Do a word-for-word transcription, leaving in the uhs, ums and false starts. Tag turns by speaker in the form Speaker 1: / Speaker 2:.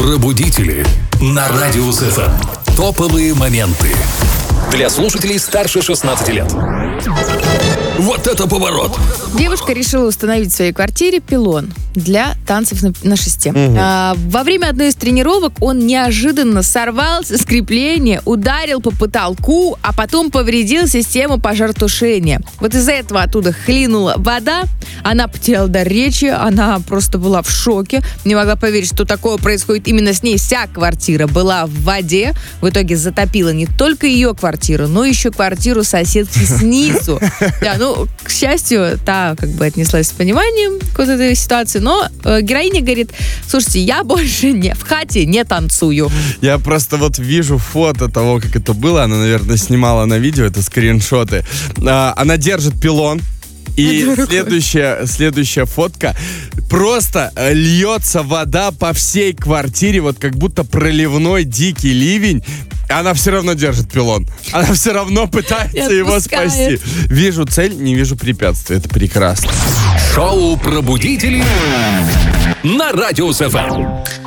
Speaker 1: Пробудители на Радио СФМ. Топовые моменты для слушателей старше шестнадцати лет. Вот это поворот!
Speaker 2: Девушка решила установить в своей квартире пилон для танцев на, на шесте.
Speaker 3: Угу.
Speaker 2: А, во время одной из тренировок он неожиданно сорвался с крепления, ударил по потолку, а потом повредил систему пожаротушения. Вот из-за этого оттуда хлинула вода, она потеряла дар речи, она просто была в шоке, не могла поверить, что такое происходит именно с ней. Вся квартира была в воде, в итоге затопила не только ее квартиру, но еще квартиру соседки снизу. Да, ну, к счастью, та как бы отнеслась с пониманием к вот этой ситуации, но э, героиня говорит: слушайте, я больше не в хате не танцую.
Speaker 3: Я просто вот вижу фото того, как это было. Она, наверное, снимала на видео, это скриншоты. А, она держит пилон. И следующая, следующая фотка. Просто льется вода по всей квартире, вот как будто проливной дикий ливень. Она все равно держит пилон. Она все равно пытается его спасти. Вижу цель, не вижу препятствий. Это прекрасно.
Speaker 1: Шоу «Пробудители» на Радио СФМ.